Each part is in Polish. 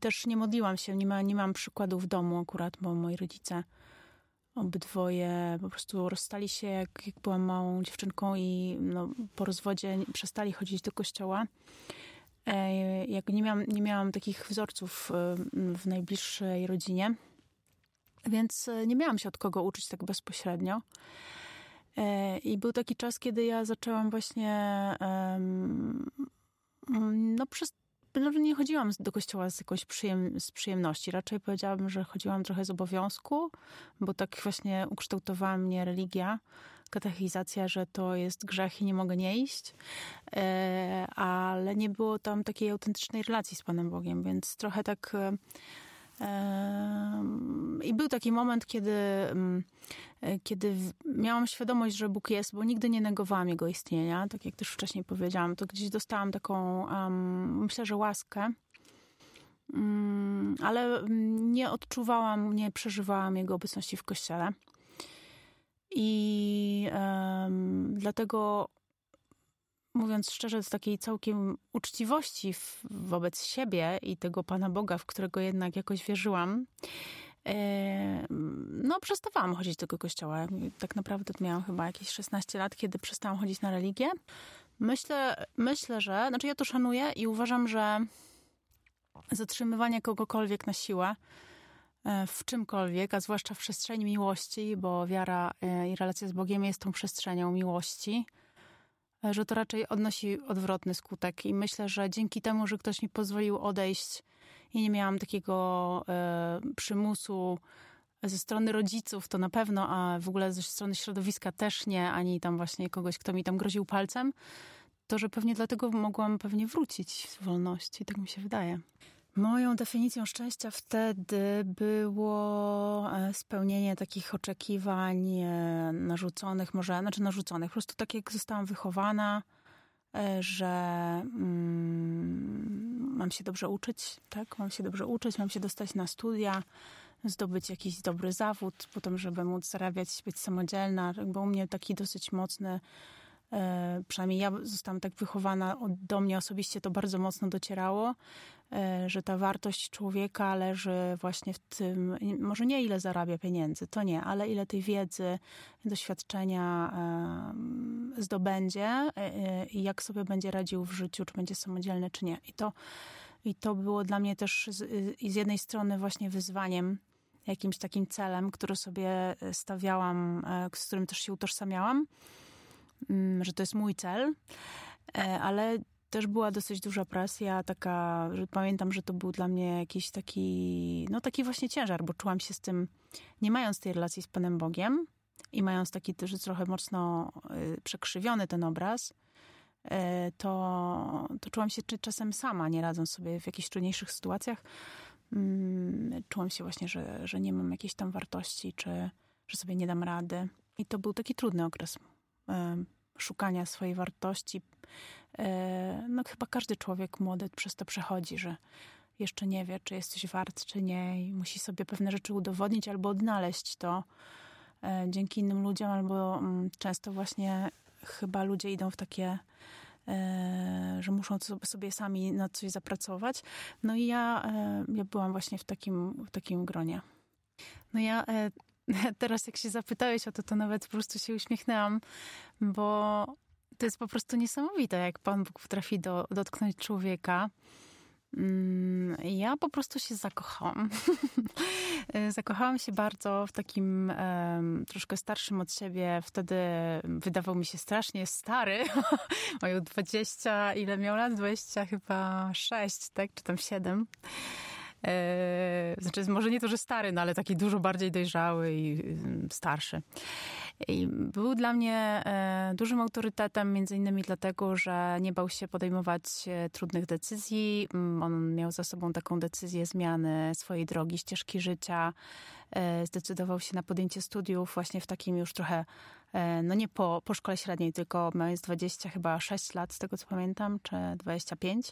też nie modliłam się, nie mam przykładów w domu akurat, bo moi rodzice obydwoje po prostu rozstali się, jak byłam małą dziewczynką i no, po rozwodzie przestali chodzić do kościoła. Jak nie miałam takich wzorców w najbliższej rodzinie, więc nie miałam się od kogo uczyć tak bezpośrednio. I był taki czas, kiedy ja zaczęłam właśnie nie chodziłam do kościoła z przyjemności. Raczej powiedziałabym, że chodziłam trochę z obowiązku, bo tak właśnie ukształtowała mnie religia, katechizacja, że to jest grzech i nie mogę nie iść. Ale nie było tam takiej autentycznej relacji z Panem Bogiem, więc trochę tak... I był taki moment, kiedy miałam świadomość, że Bóg jest, bo nigdy nie negowałam Jego istnienia. Tak jak też wcześniej powiedziałam, to gdzieś dostałam taką, myślę, że łaskę, ale nie odczuwałam, nie przeżywałam Jego obecności w Kościele. I dlatego, mówiąc szczerze, z takiej całkiem uczciwości wobec siebie i tego Pana Boga, w którego jednak jakoś wierzyłam, no przestawałam chodzić do tego kościoła. Tak naprawdę miałam chyba jakieś 16 lat, kiedy przestałam chodzić na religię. Myślę, że... Znaczy ja to szanuję i uważam, że zatrzymywanie kogokolwiek na siłę w czymkolwiek, a zwłaszcza w przestrzeni miłości, bo wiara i relacja z Bogiem jest tą przestrzenią miłości, że to raczej odnosi odwrotny skutek. I myślę, że dzięki temu, że ktoś mi pozwolił odejść i nie miałam takiego przymusu ze strony rodziców, to na pewno, a w ogóle ze strony środowiska też nie, ani tam właśnie kogoś, kto mi tam groził palcem, to że pewnie dlatego mogłam wrócić z wolności. Tak mi się wydaje. Moją definicją szczęścia wtedy było spełnienie takich oczekiwań narzuconych, po prostu tak jak zostałam wychowana, że mam się dobrze uczyć, tak? Mam się dobrze uczyć, mam się dostać na studia, zdobyć jakiś dobry zawód, potem, żeby móc zarabiać, być samodzielna. Bo u mnie taki dosyć mocny, przynajmniej ja zostałam tak wychowana, do mnie osobiście to bardzo mocno docierało, że ta wartość człowieka leży właśnie w tym, może nie ile zarabia pieniędzy, to nie, ale ile tej wiedzy, doświadczenia zdobędzie i jak sobie będzie radził w życiu, czy będzie samodzielny, czy nie. I to było dla mnie też z jednej strony właśnie wyzwaniem, jakimś takim celem, który sobie stawiałam, z którym też się utożsamiałam, że to jest mój cel, ale też była dosyć duża presja taka, że pamiętam, że to był dla mnie jakiś taki właśnie ciężar, bo czułam się z tym, nie mając tej relacji z Panem Bogiem i mając taki też trochę mocno przekrzywiony ten obraz, to czułam się czasem sama, nie radząc sobie w jakichś trudniejszych sytuacjach. Czułam się właśnie, że nie mam jakiejś tam wartości, czy że sobie nie dam rady. I to był taki trudny okres szukania swojej wartości. No chyba każdy człowiek młody przez to przechodzi, że jeszcze nie wie, czy jest coś wart, czy nie i musi sobie pewne rzeczy udowodnić albo odnaleźć to dzięki innym ludziom, albo często właśnie chyba ludzie idą w takie, że muszą sobie sami na coś zapracować. No i ja byłam właśnie w takim gronie. No ja teraz jak się zapytałeś o to nawet po prostu się uśmiechnęłam, bo to jest po prostu niesamowite, jak Pan Bóg potrafi dotknąć człowieka. Ja po prostu się zakochałam. Zakochałam się bardzo w takim troszkę starszym od siebie. Wtedy wydawał mi się strasznie stary. Mają 20, ile miał lat? 20 chyba 6, tak? Czy tam 7. Znaczy, może nie to, że stary, no ale taki dużo bardziej dojrzały i starszy. I był dla mnie dużym autorytetem, między innymi dlatego, że nie bał się podejmować trudnych decyzji. On miał za sobą taką decyzję zmiany swojej drogi, ścieżki życia. Zdecydował się na podjęcie studiów właśnie w takim już trochę, no nie po szkole średniej, tylko mając 26 lat, z tego co pamiętam, czy 25.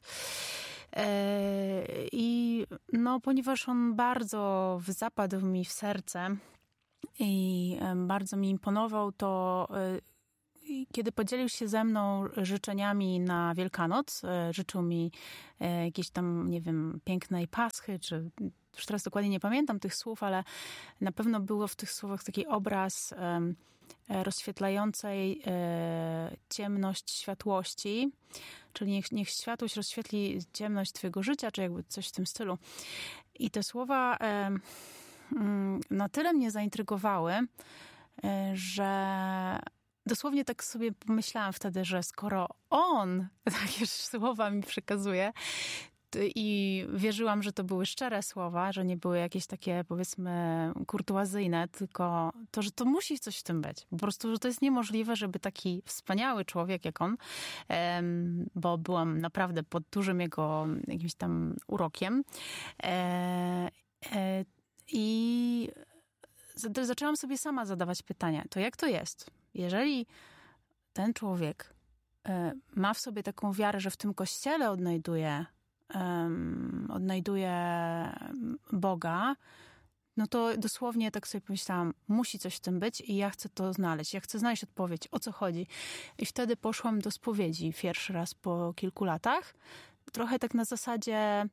I no, ponieważ on bardzo zapadł mi w serce i bardzo mi imponował, to kiedy podzielił się ze mną życzeniami na Wielkanoc, życzył mi jakiejś tam, nie wiem, pięknej Paschy, czy już teraz dokładnie nie pamiętam tych słów, ale na pewno było w tych słowach taki obraz rozświetlającej ciemność światłości, czyli niech światłość rozświetli ciemność twojego życia, czy jakby coś w tym stylu. I te słowa na tyle mnie zaintrygowały, że dosłownie tak sobie pomyślałam wtedy, że skoro on takie słowa mi przekazuje i wierzyłam, że to były szczere słowa, że nie były jakieś takie, powiedzmy, kurtuazyjne, tylko to, że to musi coś w tym być. Po prostu, że to jest niemożliwe, żeby taki wspaniały człowiek jak on, bo byłam naprawdę pod dużym jego jakimś tam urokiem, i zaczęłam sobie sama zadawać pytania. To jak to jest? Jeżeli ten człowiek ma w sobie taką wiarę, że w tym kościele odnajduje Boga, no to dosłownie tak sobie pomyślałam, musi coś w tym być i ja chcę to znaleźć. Ja chcę znaleźć odpowiedź, o co chodzi. I wtedy poszłam do spowiedzi pierwszy raz po kilku latach. Trochę tak na zasadzie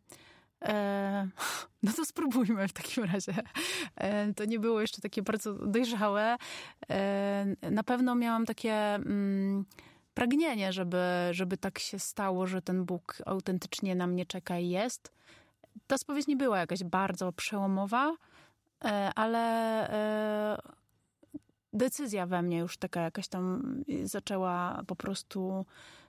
no to spróbujmy w takim razie. To nie było jeszcze takie bardzo dojrzałe. Na pewno miałam takie pragnienie, żeby tak się stało, że ten Bóg autentycznie na mnie czeka i jest. Ta spowiedź nie była jakaś bardzo przełomowa, ale decyzja we mnie już taka jakaś tam zaczęła po prostu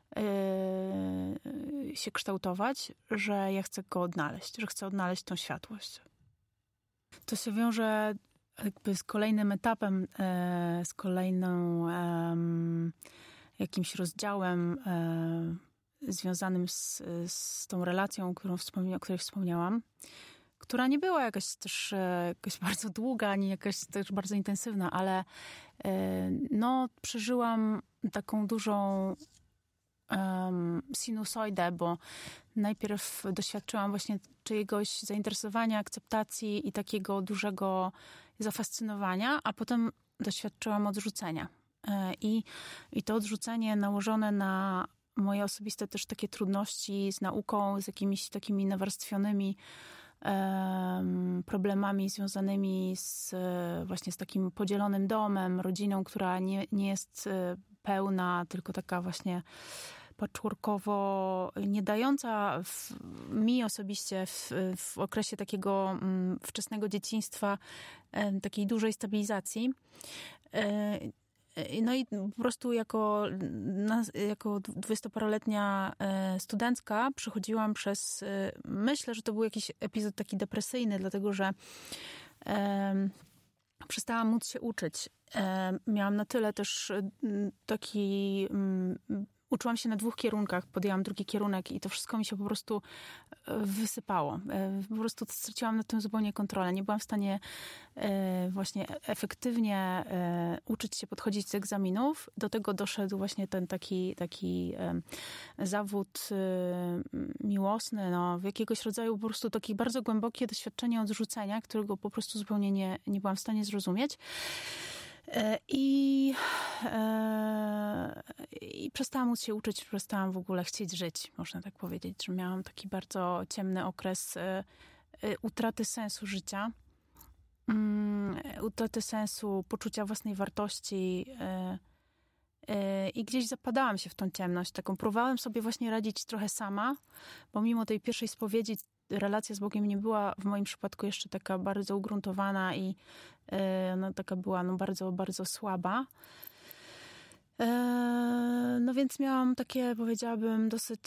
się kształtować, że ja chcę go odnaleźć, że chcę odnaleźć tą światłość. To się wiąże jakby z kolejnym etapem, z kolejną jakimś rozdziałem związanym z tą relacją, o której wspomniałam, która nie była jakaś też jakaś bardzo długa, ani jakaś też bardzo intensywna, ale no, przeżyłam taką dużą sinusoidę, bo najpierw doświadczyłam właśnie czyjegoś zainteresowania, akceptacji i takiego dużego zafascynowania, a potem doświadczyłam odrzucenia. I to odrzucenie nałożone na moje osobiste też takie trudności z nauką, z jakimiś takimi nawarstwionymi problemami związanymi właśnie z takim podzielonym domem, rodziną, która nie jest pełna, tylko taka właśnie patchworkowo, nie dająca mi osobiście w okresie takiego wczesnego dzieciństwa takiej dużej stabilizacji. No i po prostu jako 20-paroletnia studentka przechodziłam przez, myślę, że to był jakiś epizod taki depresyjny, dlatego że przestałam móc się uczyć. Miałam na tyle też taki... Uczyłam się na 2 kierunkach, podjęłam drugi kierunek i to wszystko mi się po prostu wysypało. Po prostu straciłam nad tym zupełnie kontrolę. Nie byłam w stanie właśnie efektywnie uczyć się podchodzić z egzaminów. Do tego doszedł właśnie ten taki zawód miłosny, no, w jakiegoś rodzaju po prostu takie bardzo głębokie doświadczenie odrzucenia, którego po prostu zupełnie nie byłam w stanie zrozumieć. I przestałam móc się uczyć, przestałam w ogóle chcieć żyć, można tak powiedzieć, że miałam taki bardzo ciemny okres utraty sensu życia, utraty sensu poczucia własnej wartości i gdzieś zapadałam się w tą ciemność, taką próbowałam sobie właśnie radzić trochę sama, bo mimo tej pierwszej spowiedzi relacja z Bogiem nie była w moim przypadku jeszcze taka bardzo ugruntowana i no, taka była no, bardzo, bardzo słaba. No więc miałam takie, powiedziałabym, dosyć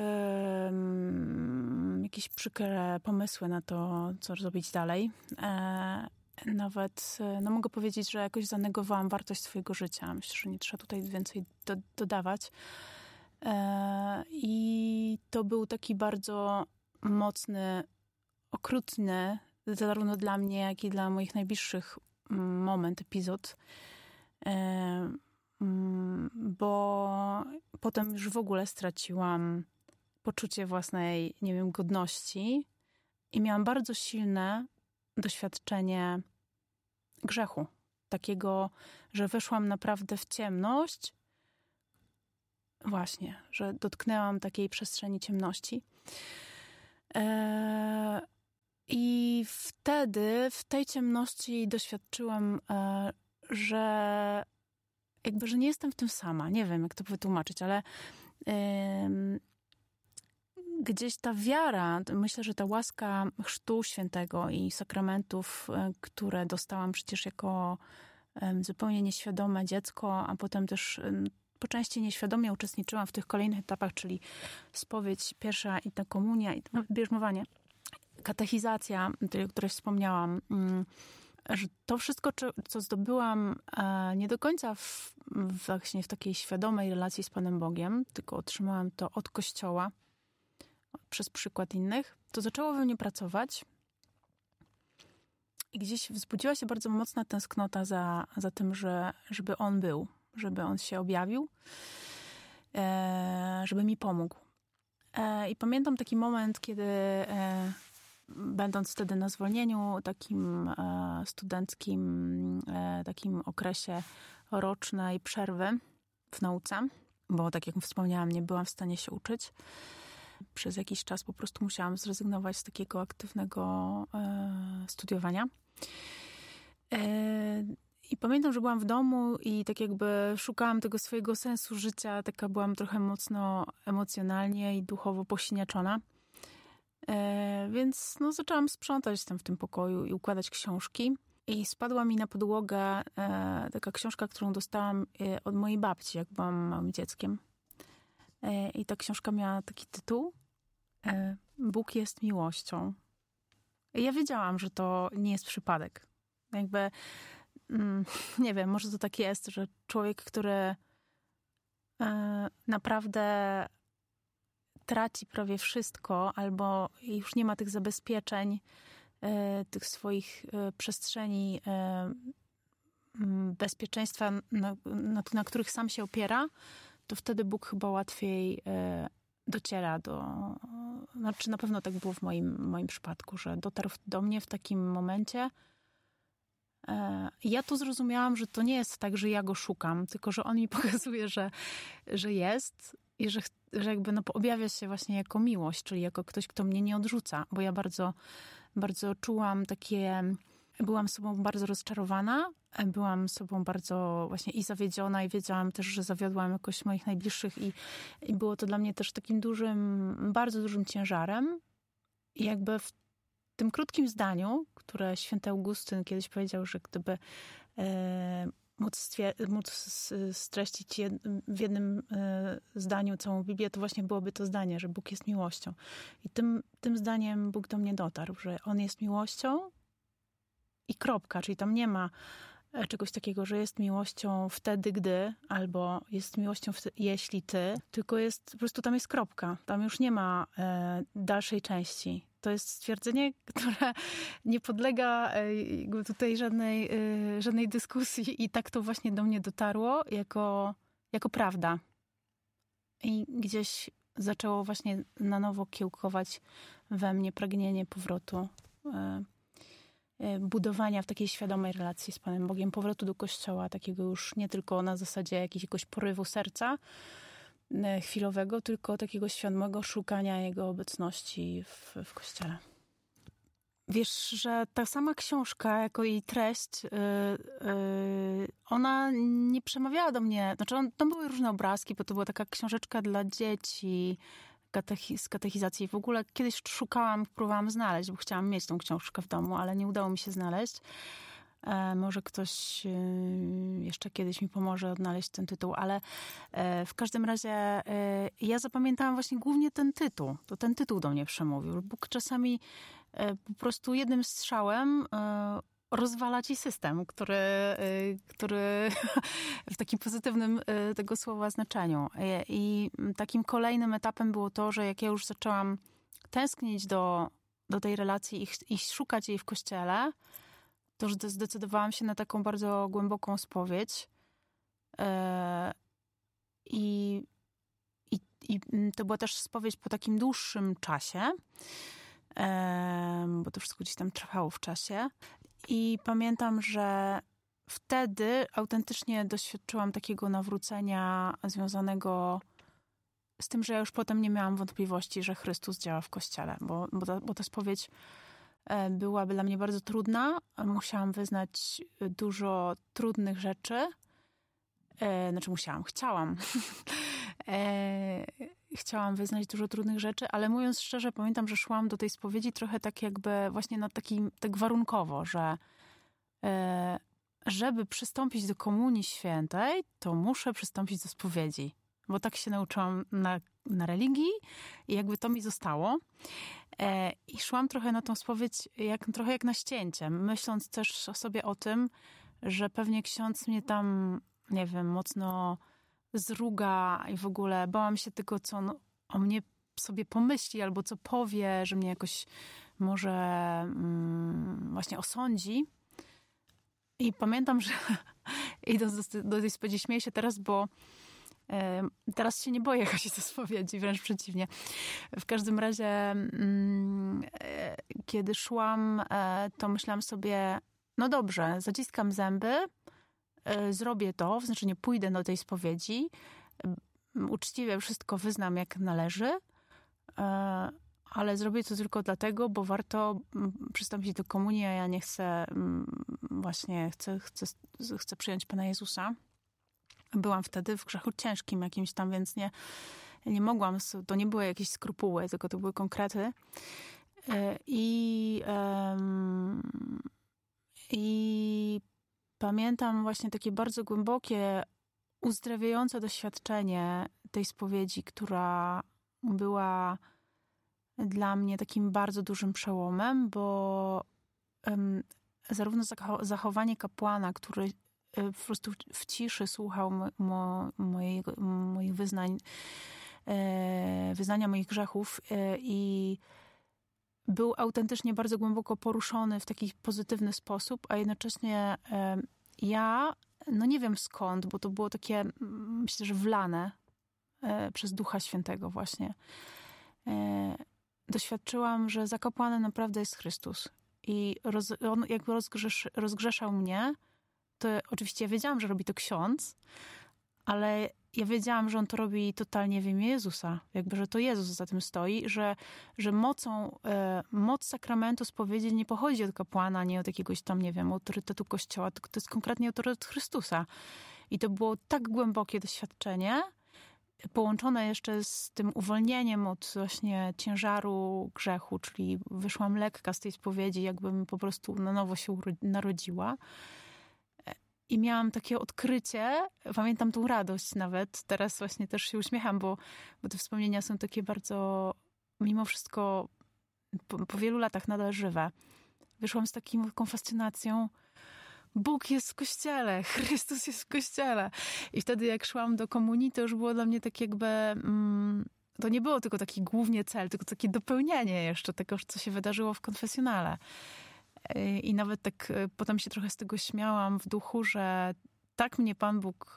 jakieś przykre pomysły na to, co zrobić dalej. Nawet, no mogę powiedzieć, że jakoś zanegowałam wartość swojego życia. Myślę, że nie trzeba tutaj więcej dodawać. I to był taki bardzo mocny, okrutny, zarówno dla mnie, jak i dla moich najbliższych epizod. Bo potem już w ogóle straciłam poczucie własnej, nie wiem, godności i miałam bardzo silne doświadczenie grzechu. Takiego, że weszłam naprawdę w ciemność właśnie, że dotknęłam takiej przestrzeni ciemności. I wtedy w tej ciemności doświadczyłam, że że nie jestem w tym sama. Nie wiem, jak to wytłumaczyć, ale gdzieś ta wiara, myślę, że ta łaska Chrztu Świętego i sakramentów, które dostałam przecież jako zupełnie nieświadome dziecko, a potem też po części nieświadomie uczestniczyłam w tych kolejnych etapach, czyli spowiedź pierwsza i ta komunia i bierzmowanie, katechizacja, o której wspomniałam, że to wszystko, co zdobyłam nie do końca właśnie w takiej świadomej relacji z Panem Bogiem, tylko otrzymałam to od Kościoła, przez przykład innych, to zaczęło we mnie pracować i gdzieś wzbudziła się bardzo mocna tęsknota za tym, żeby On był, żeby On się objawił, żeby mi pomógł. I pamiętam taki moment, kiedy będąc wtedy na zwolnieniu takim studenckim, takim okresie rocznej przerwy w nauce, bo tak jak wspomniałam, nie byłam w stanie się uczyć. Przez jakiś czas po prostu musiałam zrezygnować z takiego aktywnego studiowania. I pamiętam, że byłam w domu i tak jakby szukałam tego swojego sensu życia. Taka byłam trochę mocno emocjonalnie i duchowo posiniaczona. Więc zaczęłam sprzątać tam w tym pokoju i układać książki. I spadła mi na podłogę taka książka, którą dostałam od mojej babci, jak byłam małym dzieckiem. I ta książka miała taki tytuł: Bóg jest miłością. I ja wiedziałam, że to nie jest przypadek. Nie wiem, może to tak jest, że człowiek, który naprawdę traci prawie wszystko, albo już nie ma tych zabezpieczeń, tych swoich przestrzeni bezpieczeństwa, na których sam się opiera, to wtedy Bóg chyba łatwiej dociera znaczy na pewno tak było w moim przypadku, że dotarł do mnie w takim momencie. Ja tu zrozumiałam, że to nie jest tak, że ja go szukam, tylko że on mi pokazuje, że jest i że objawia się właśnie jako miłość, czyli jako ktoś, kto mnie nie odrzuca, bo ja bardzo, bardzo czułam byłam sobą bardzo rozczarowana, byłam sobą bardzo właśnie i zawiedziona i wiedziałam też, że zawiodłam jakoś moich najbliższych i było to dla mnie też takim bardzo dużym ciężarem. I w tym krótkim zdaniu, które święty Augustyn kiedyś powiedział, że gdyby móc streścić w jednym zdaniu całą Biblię, to właśnie byłoby to zdanie, że Bóg jest miłością. I tym zdaniem Bóg do mnie dotarł, że On jest miłością i kropka, czyli tam nie ma czegoś takiego, że jest miłością wtedy, gdy, albo jest miłością jeśli ty, tylko po prostu tam jest kropka. Tam już nie ma dalszej części. To jest stwierdzenie, które nie podlega tutaj żadnej dyskusji i tak to właśnie do mnie dotarło jako prawda. I gdzieś zaczęło właśnie na nowo kiełkować we mnie pragnienie powrotu, budowania w takiej świadomej relacji z Panem Bogiem, powrotu do Kościoła, takiego już nie tylko na zasadzie jakiegoś porywu serca chwilowego, tylko takiego świadomego szukania Jego obecności w Kościele. Wiesz, że ta sama książka, jako jej treść, ona nie przemawiała do mnie. Znaczy, tam były różne obrazki, bo to była taka książeczka dla dzieci, z katechizacji. W ogóle kiedyś próbowałam znaleźć, bo chciałam mieć tą książkę w domu, ale nie udało mi się znaleźć. Może ktoś jeszcze kiedyś mi pomoże odnaleźć ten tytuł, ale w każdym razie ja zapamiętałam właśnie głównie ten tytuł. To ten tytuł do mnie przemówił. Bóg czasami po prostu jednym strzałem rozwala ci system, który w takim pozytywnym tego słowa znaczeniu. I takim kolejnym etapem było to, że jak ja już zaczęłam tęsknić do tej relacji i szukać jej w Kościele, to już zdecydowałam się na taką bardzo głęboką spowiedź. I to była też spowiedź po takim dłuższym czasie, bo to wszystko gdzieś tam trwało w czasie. I pamiętam, że wtedy autentycznie doświadczyłam takiego nawrócenia związanego Z tym, że ja już potem nie miałam wątpliwości, że Chrystus działa w Kościele, bo ta spowiedź byłaby dla mnie bardzo trudna. Musiałam wyznać dużo trudnych rzeczy. Chciałam. Chciałam wyznać dużo trudnych rzeczy, ale mówiąc szczerze, pamiętam, że szłam do tej spowiedzi trochę tak jakby właśnie tak warunkowo, że żeby przystąpić do Komunii Świętej, to muszę przystąpić do spowiedzi. Bo tak się nauczyłam na religii i jakby to mi zostało. I szłam trochę na tą spowiedź trochę jak na ścięcie, myśląc też sobie o tym, że pewnie ksiądz mnie tam, nie wiem, mocno zruga i w ogóle bałam się tego, co on o mnie sobie pomyśli albo co powie, że mnie jakoś może właśnie osądzi. I pamiętam, że idąc do tej spowiedzi, śmieję się teraz, bo teraz się nie boję chodzić do spowiedzi, wręcz przeciwnie. W każdym razie, kiedy szłam, to myślałam sobie, no dobrze, zaciskam zęby, zrobię to, w znaczy nie pójdę do tej spowiedzi, uczciwie wszystko wyznam jak należy, ale zrobię to tylko dlatego, bo warto przystąpić do komunii, a ja nie chcę, właśnie chcę przyjąć Pana Jezusa. Byłam wtedy w grzechu ciężkim jakimś tam, więc nie mogłam, to nie były jakieś skrupuły, tylko to były konkrety. I pamiętam właśnie takie bardzo głębokie, uzdrawiające doświadczenie tej spowiedzi, która była dla mnie takim bardzo dużym przełomem, bo zarówno zachowanie kapłana, który po prostu w ciszy słuchał moich wyznania moich grzechów i był autentycznie bardzo głęboko poruszony w taki pozytywny sposób, a jednocześnie ja, no nie wiem skąd, bo to było takie, myślę, że wlane przez Ducha Świętego właśnie. Doświadczyłam, że za kapłanem naprawdę jest Chrystus. I on jakby rozgrzeszał mnie. To oczywiście ja wiedziałam, że robi to ksiądz, ale ja wiedziałam, że on to robi totalnie w imię Jezusa. Jakby, że to Jezus za tym stoi, że moc sakramentu spowiedzi nie pochodzi od kapłana, nie od jakiegoś tam, nie wiem, autorytetu Kościoła, tylko to jest konkretnie autorytet Chrystusa. I to było tak głębokie doświadczenie, połączone jeszcze z tym uwolnieniem od właśnie ciężaru grzechu, czyli wyszłam lekka z tej spowiedzi, jakbym po prostu na nowo się narodziła. I miałam takie odkrycie, pamiętam tą radość nawet, teraz właśnie też się uśmiecham, bo te wspomnienia są takie bardzo, mimo wszystko po wielu latach nadal żywe. Wyszłam z taką fascynacją, Bóg jest w Kościele, Chrystus jest w Kościele. I wtedy jak szłam do komunii, to już było dla mnie tak jakby, to nie było tylko taki głównie cel, tylko takie dopełnienie jeszcze tego, co się wydarzyło w konfesjonale. I nawet tak potem się trochę z tego śmiałam w duchu, że tak mnie Pan Bóg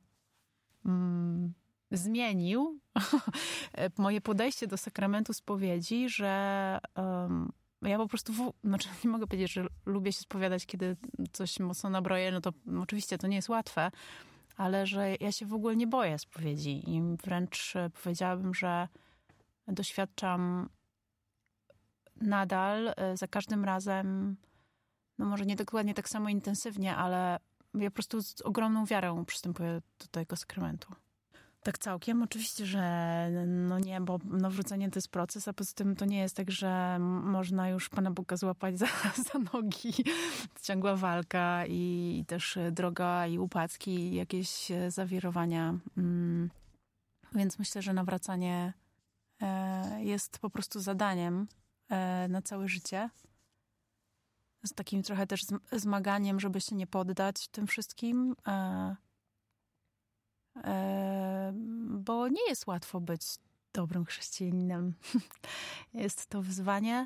zmienił, moje podejście do sakramentu spowiedzi, że ja po prostu, znaczy nie mogę powiedzieć, że lubię się spowiadać, kiedy coś mocno nabroję, no to oczywiście to nie jest łatwe, ale że ja się w ogóle nie boję spowiedzi i wręcz powiedziałabym, że doświadczam nadal, za każdym razem, no może nie dokładnie tak samo intensywnie, ale ja po prostu z ogromną wiarą przystępuję do tego sakramentu. Tak całkiem? Oczywiście, że no nie, bo nawrócenie to jest proces, a poza tym to nie jest tak, że można już Pana Boga złapać za nogi. Ciągła walka i też droga i upadki, i jakieś zawirowania. Więc myślę, że nawracanie jest po prostu zadaniem na całe życie. Z takim trochę też zmaganiem, żeby się nie poddać tym wszystkim. Bo nie jest łatwo być dobrym chrześcijaninem. Jest to wyzwanie.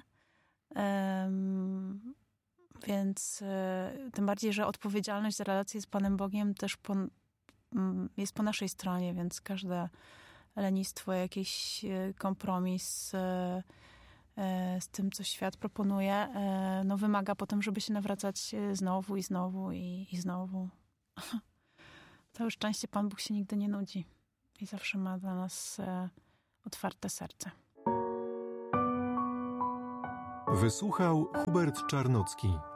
Więc tym bardziej, że odpowiedzialność za relację z Panem Bogiem też jest po naszej stronie, więc każde lenistwo, jakiś kompromis z tym, co świat proponuje, no wymaga potem, żeby się nawracać znowu i znowu i znowu. Całe szczęście Pan Bóg się nigdy nie nudzi. i zawsze ma dla nas otwarte serce. Wysłuchał Hubert Czarnocki.